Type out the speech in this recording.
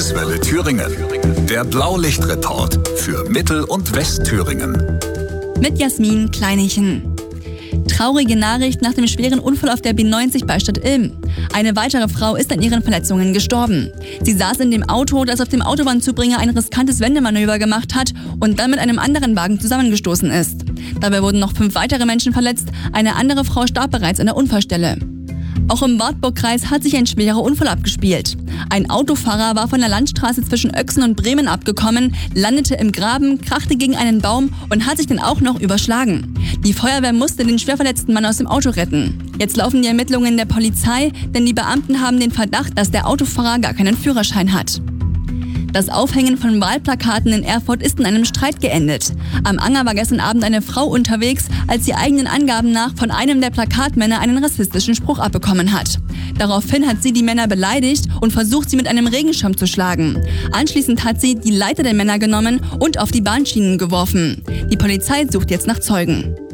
Landeswelle Thüringen. Der Blaulichtreport für Mittel- und Westthüringen. Mit Jasmin Kleinichen. Traurige Nachricht nach dem schweren Unfall auf der B90 bei Stadt Ilm. Eine weitere Frau ist an ihren Verletzungen gestorben. Sie saß in dem Auto, das auf dem Autobahnzubringer ein riskantes Wendemanöver gemacht hat und dann mit einem anderen Wagen zusammengestoßen ist. Dabei wurden noch 5 weitere Menschen verletzt. Eine andere Frau starb bereits an der Unfallstelle. Auch im Wartburg-Kreis hat sich ein schwerer Unfall abgespielt. Ein Autofahrer war von der Landstraße zwischen Oechsen und Bremen abgekommen, landete im Graben, krachte gegen einen Baum und hat sich dann auch noch überschlagen. Die Feuerwehr musste den schwer verletzten Mann aus dem Auto retten. Jetzt laufen die Ermittlungen der Polizei, denn die Beamten haben den Verdacht, dass der Autofahrer gar keinen Führerschein hat. Das Aufhängen von Wahlplakaten in Erfurt ist in einem Streit geendet. Am Anger war gestern Abend eine Frau unterwegs, als sie eigenen Angaben nach von einem der Plakatmänner einen rassistischen Spruch abbekommen hat. Daraufhin hat sie die Männer beleidigt und versucht, sie mit einem Regenschirm zu schlagen. Anschließend hat sie die Leiter der Männer genommen und auf die Bahnschienen geworfen. Die Polizei sucht jetzt nach Zeugen.